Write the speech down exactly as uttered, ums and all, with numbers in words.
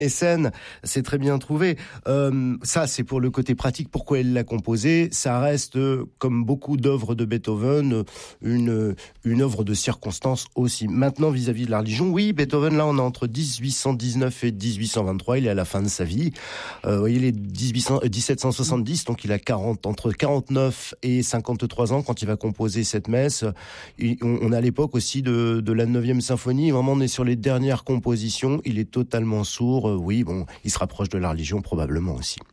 Et scène, c'est très bien trouvé. Euh, ça, c'est pour le côté pratique. Pourquoi il l'a composé ? Ça reste, euh, comme beaucoup d'œuvres de Beethoven, une une œuvre de circonstance aussi. Maintenant, vis-à-vis de la religion, oui, Beethoven, là, on est entre dix-huit cent dix-neuf et dix-huit cent vingt-trois. Il est à la fin de sa vie. Euh, vous voyez, il est dix-huit cents, euh, dix-sept cent soixante-dix, donc il a quarante, entre quarante-neuf et cinquante-trois ans quand il va composer cette messe. Il, on, on est à l'époque aussi de, de la neuvième symphonie. Vraiment, on est sur les dernières compositions. Il est totalement sourd. Oui, bon, il se rapproche de la religion probablement aussi.